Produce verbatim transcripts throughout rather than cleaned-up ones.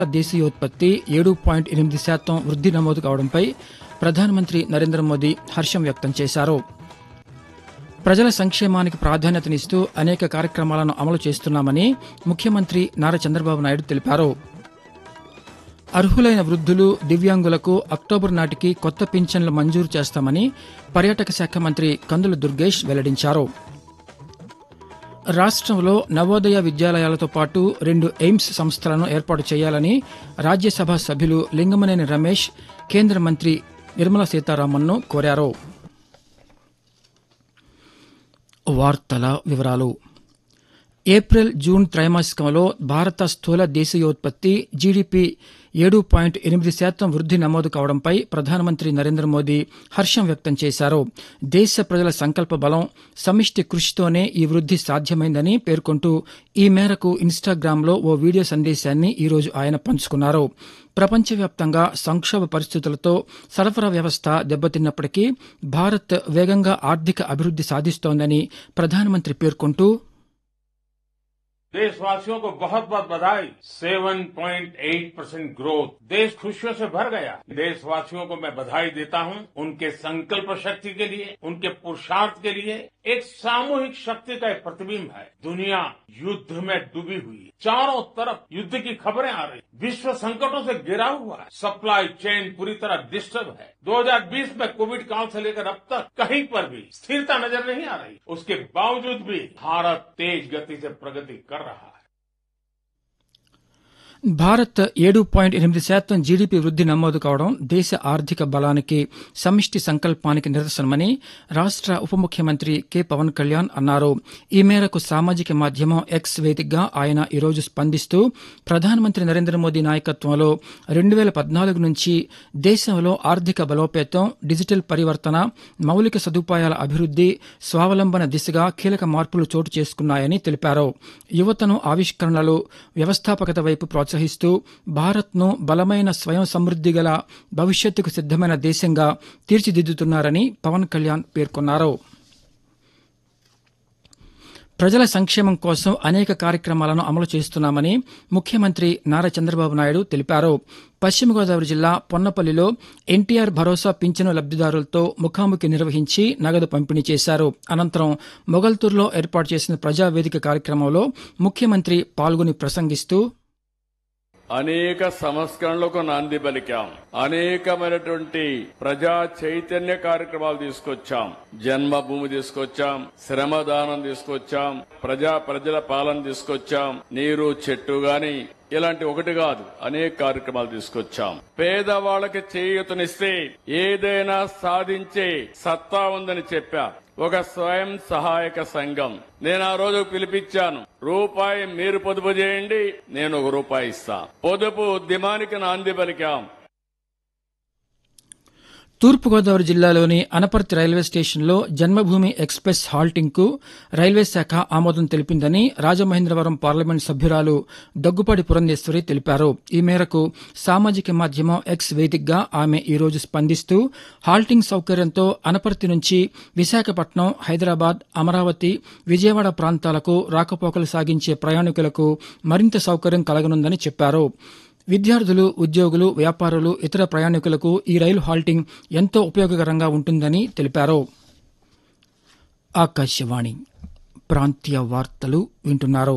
దేశీయోత్పత్తి ఏడు పాయింట్ ఎనిమిది శాతం వృద్ధి నమోదు కావడంపై ప్రధానమంత్రి నరేంద్ర మోదీ హర్షం వ్యక్తం చేశారు. ప్రజల సంక్షేమానికి ప్రాధాన్యతనిస్తూ అనేక కార్యక్రమాలను అమలు చేస్తున్నామని ముఖ్యమంత్రి నారా చంద్రబాబు నాయుడు తెలిపారు. అర్హులైన వృద్ధులు, దివ్యాంగులకు అక్టోబర్ నాటికి కొత్త పింఛన్లు మంజూరు చేస్తామని పర్యాటక శాఖ మంత్రి కందుల దుర్గేష్ వెల్లడించారు. రాష్టంలో నవోదయ విద్యాలయాలతో పాటు రెండు ఎయిమ్స్ సంస్థలను ఏర్పాటు చేయాలని రాజ్యసభ సభ్యులు లింగమనేని రమేష్ కేంద్ర మంత్రి నిర్మలా సీతారామన్ను కోరారు. వార్తల వివరాలు. ఏప్రిల్ జూన్ త్రైమాసికంలో భారత స్థూల దేశీయోత్పత్తి జీడీపీ ఏడు పాయింట్ ఎనిమిది శాతం వృద్ధి నమోదు కావడంపై ప్రధానమంత్రి నరేంద్ర మోదీ హర్షం వ్యక్తం చేశారు. దేశ ప్రజల సంకల్ప బలం, సమిష్టి కృషితోనే ఈ వృద్ధి సాధ్యమైందని పేర్కొంటూ ఈ మేరకు ఇన్స్టాగ్రామ్లో ఓ వీడియో సందేశాన్ని ఈరోజు ఆయన పంచుకున్నారు. ప్రపంచవ్యాప్తంగా సంక్షోభ పరిస్థితులతో సరఫరా వ్యవస్థ దెబ్బతిన్నప్పటికీ భారత్ వేగంగా ఆర్థిక అభివృద్ది సాధిస్తోందని ప్రధానమంత్రి పేర్కొంటూ देशवासियों को बहुत बहुत बधाई। सात पॉइंट आठ परसेंट ग्रोथ, देश खुशियों से भर गया। देशवासियों को मैं बधाई देता हूं उनके संकल्प शक्ति के लिए, उनके पुरुषार्थ के लिए। एक सामूहिक शक्ति का एक प्रतिबिंब है। दुनिया युद्ध में डूबी हुई है, चारों तरफ युद्ध की खबरें आ रही, विश्व संकटों से घिरा हुआ है, सप्लाई चेन पूरी तरह डिस्टर्ब है। दो हज़ार बीस में कोविड काल से लेकर अब तक कहीं पर भी स्थिरता नजर नहीं आ रही। उसके बावजूद भी भारत तेज गति से प्रगति कर रहा है। భారత్ ఏడు పాయింట్ ఎనిమిది శాతం జీడీపీ వృద్ధి నమోదు కావడం దేశ ఆర్థిక బలానికి, సమిష్టి సంకల్పానికి నిదర్శనమని రాష్ట ఉప ముఖ్యమంత్రి కె పవన్ కళ్యాణ్ అన్నారు. ఈ మేరకు సామాజిక మాధ్యమం ఎక్స్ వేదికగా ఆయన ఈరోజు స్పందిస్తూ ప్రధానమంత్రి నరేంద్ర మోదీ నాయకత్వంలో రెండు వేల పద్నాలుగు నుంచి దేశంలో ఆర్థిక బలోపేతం, డిజిటల్ పరివర్తన, మౌలిక సదుపాయాల అభివృద్ది, స్వావలంబన దిశగా కీలక మార్పులు చోటు చేసుకున్నాయని తెలిపారు. యువతను ఆవిష్కరణలు, వ్యవస్థాపకత వైపు ప్రోత్సహిస్తూ భారత్ను బలమైన స్వయం సమృద్ది గల భవిష్యత్తుకు సిద్దమైన దేశంగా తీర్చిదిద్దుతున్నారని పవన్ కళ్యాణ్ పేర్కొన్నారు. ప్రజల సంక్షేమం కోసం అనేక కార్యక్రమాలను అమలు చేస్తున్నామని ముఖ్యమంత్రి నారా చంద్రబాబు నాయుడు తెలిపారు. పశ్చిమ గోదావరి జిల్లా పొన్నపల్లిలో ఎన్టీఆర్ భరోసా పింఛను లబ్దిదారులతో ముఖాముఖి నిర్వహించి నగదు పంపిణీ చేశారు. అనంతరం మొగల్తూరులో ఏర్పాటు చేసిన ప్రజావేదిక కార్యక్రమంలో ముఖ్యమంత్రి పాల్గొని ప్రసంగిస్తూ అనేక సంస్కరణలకు నాంది పలికాం. అనేకమైనటువంటి ప్రజా చైతన్య కార్యక్రమాలు తీసుకొచ్చాం. జన్మభూమి తీసుకొచ్చాం, శ్రమదానం తీసుకొచ్చాం, ప్రజా ప్రజల పాలన తీసుకొచ్చాం, నీరు చెట్టు గాని ఇలాంటి ఒకటి కాదు అనేక కార్యక్రమాలు తీసుకొచ్చాం. పేదవాళ్లకి చేయూతనిస్తే ఏదైనా సాధించే సత్తా ఉందని చెప్పా. ఒక స్వయం సహాయక సంఘం నేను ఆ రోజు పిలిపించాను. రూపాయి మీరు పొదుపు చేయండి, నేను ఒక రూపాయి ఇస్తా. పొదుపు ఉద్యమానికి నాంది పలికాం. తూర్పుగోదావరి జిల్లాలోని అనపర్తి రైల్వే స్టేషన్లో జన్మభూమి ఎక్స్ప్రెస్ హాల్టింగ్ కు రైల్వే శాఖ ఆమోదం తెలిపిందని రాజమహేంద్రవరం పార్లమెంట్ సభ్యురాలు దగ్గుపాటి పురంధేశ్వరి తెలిపారు. ఈ మేరకు సామాజిక మాధ్యమం ఎక్స్ వేదికగా ఆమె ఈరోజు స్పందిస్తూ హాల్టింగ్ సౌకర్యంతో అనపర్తి నుంచి విశాఖపట్నం, హైదరాబాద్, అమరావతి, విజయవాడ ప్రాంతాలకు రాకపోకలు సాగించే ప్రయాణికులకు మరింత సౌకర్యం కలగనుందని చెప్పారు. విద్యార్థులు, ఉద్యోగులు, వ్యాపారులు, ఇతర ప్రయాణికులకు ఈ రైలు హాల్టింగ్ ఎంతో ఉపయోగకరంగా ఉంటుందని తెలిపారు. ఆకాశవాణి ప్రాంతీయ వార్తలు వింటున్నారు.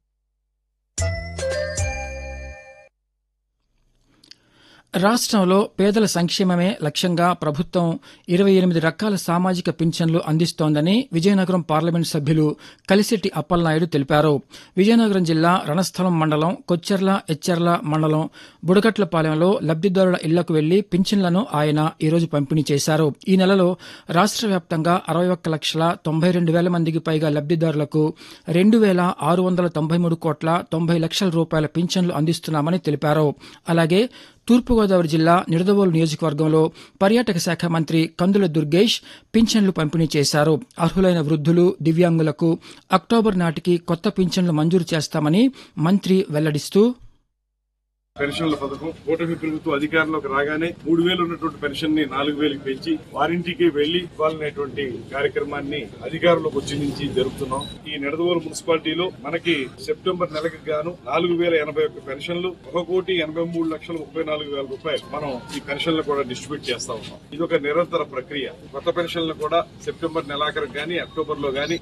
రాష్టంలో పేదల సంక్షేమమే లక్ష్యంగా ప్రభుత్వం ఇరవై ఎనిమిది రకాల సామాజిక పింఛన్లు అందిస్తోందని విజయనగరం పార్లమెంట్ సభ్యులు కలిశెట్టి అప్పలనాయుడు తెలిపారు. విజయనగరం జిల్లా రణస్థలం మండలం కొచ్చెర్ల, ఎచ్చెర్ల మండలం బుడగట్లపాలెంలో లబ్దిదారుల ఇళ్లకు వెళ్లి పింఛన్లను ఆయన ఈరోజు పంపిణీ చేశారు. ఈ నెలలో రాష్ట వ్యాప్తంగా అరవై ఒక్క లక్షల తొంభై రెండు వేల మందికి పైగా లబ్దిదారులకు రెండు వేల ఆరు వందల తొంభై మూడు కోట్ల తొంభై లక్షల రూపాయల పింఛన్లు అందిస్తున్నామని తెలిపారు. అలాగే తూర్పుగోదావరి జిల్లా నిడదవోలు నియోజకవర్గంలో పర్యాటక శాఖ మంత్రి కందుల దుర్గేష్ పింఛన్లు పంపిణీ చేశారు. అర్హులైన వృద్ధులు, దివ్యాంగులకు అక్టోబర్ నాటికి కొత్త పింఛన్లు మంజూరు చేస్తామని మంత్రి వెల్లడిస్తూ పెన్షన్ల పథకం కూటమి ప్రభుత్వం అధికారంలోకి రాగానే మూడు వేలు ఉన్నటువంటి పెన్షన్ ని నాలుగు వేలకు పెంచి వారింటికి వెళ్లి ఇవ్వాలనేటువంటి కార్యక్రమాన్ని అధికారంలోకి వచ్చి నుంచి జరుపుతున్నాం. ఈ నిడదవోలు మున్సిపాలిటీలో మనకి సెప్టెంబర్ నెలకు గాను నాలుగు వేల ఎనభై ఒక్క పెన్షన్లు ఒక కోటి ఎనభై మూడు లక్షల ముప్పై నాలుగు వేల రూపాయలు మనం ఈ పెన్షన్లు కూడా డిస్ట్రిబ్యూట్ చేస్తా ఉన్నాం. ఇది ఒక నిరంతర ప్రక్రియ. కొత్త పెన్షన్లు కూడా సెప్టెంబర్ నెలాఖరు గాని అక్టోబర్ లో గాని